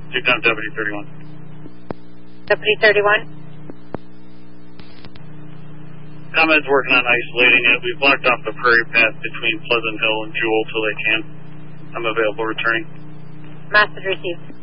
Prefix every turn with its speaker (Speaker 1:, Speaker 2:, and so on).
Speaker 1: Take down Deputy 31.
Speaker 2: Deputy 31?
Speaker 1: ComEd's working on isolating it. We've blocked off the prairie path between Pleasant Hill and Jewel till they can. I'm available returning.
Speaker 2: Message received.